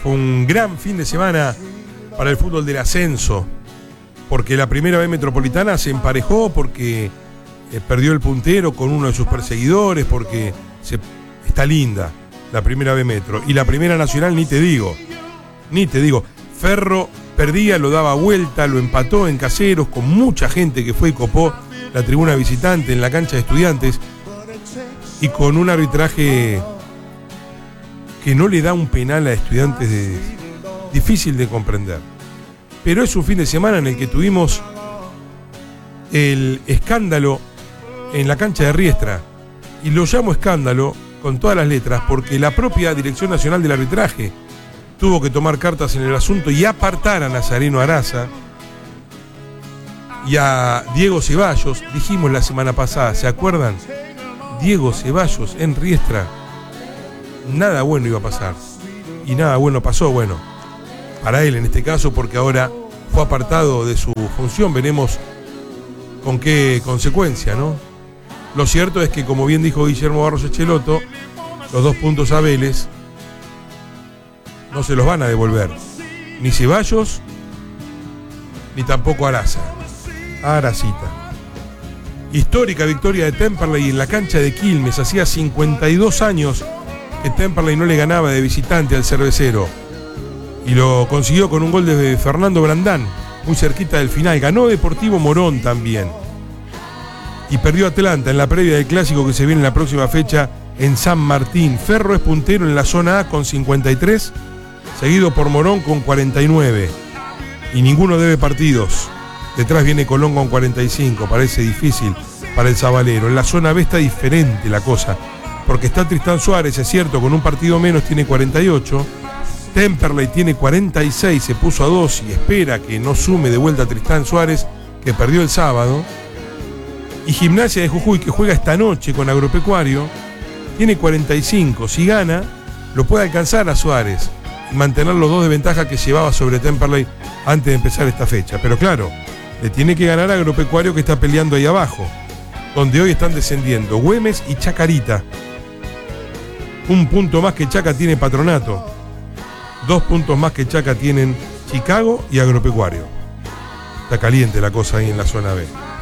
Fue un gran fin de semana para el fútbol del ascenso, porque la primera B Metropolitana se emparejó, porque perdió el puntero con uno de sus perseguidores, porque está linda la primera B Metro. Y la primera Nacional ni te digo. Ferro perdía, lo daba vuelta, lo empató en Caseros, con mucha gente que fue y copó la tribuna visitante en la cancha de Estudiantes, y con un arbitraje que no le da un penal a Estudiantes difícil de comprender. Pero es un fin de semana en el que tuvimos el escándalo en la cancha de Riestra, y lo llamo escándalo con todas las letras porque la propia Dirección Nacional del Arbitraje tuvo que tomar cartas en el asunto y apartar a Nazareno Araza y a Diego Ceballos. Dijimos la semana pasada, ¿se acuerdan? Diego Ceballos en Riestra, nada bueno iba a pasar, y nada bueno pasó, bueno, para él en este caso, porque ahora fue apartado de su función. Veremos con qué consecuencia, ¿no? Lo cierto es que, como bien dijo Guillermo Barros Echeloto, los 2 puntos a Vélez no se los van a devolver, ni Ceballos, ni tampoco Araza. Aracita. Histórica victoria de Temperley en la cancha de Quilmes. Hacía 52 años que Temperley no le ganaba de visitante al Cervecero, y lo consiguió con un gol de Fernando Brandán, muy cerquita del final. Ganó Deportivo Morón también, y perdió Atlanta en la previa del clásico que se viene en la próxima fecha en San Martín. Ferro es puntero en la zona A con 53, seguido por Morón con 49, y ninguno debe partidos. Detrás viene Colón con 45, parece difícil para el Zabalero. En la zona B está diferente la cosa, porque está Tristán Suárez, es cierto, con un partido menos, tiene 48. Temperley tiene 46, se puso a 2 y espera que no sume de vuelta a Tristán Suárez, que perdió el sábado. Y Gimnasia de Jujuy, que juega esta noche con Agropecuario, tiene 45. Si gana, lo puede alcanzar a Suárez y mantener los 2 de ventaja que llevaba sobre Temperley antes de empezar esta fecha. Pero claro, le tiene que ganar a Agropecuario, que está peleando ahí abajo, donde hoy están descendiendo Güemes y Chacarita. 1 punto más que Chaca tiene Patronato. 2 puntos más que Chaca tienen Chicago y Agropecuario. Está caliente la cosa ahí en la zona B.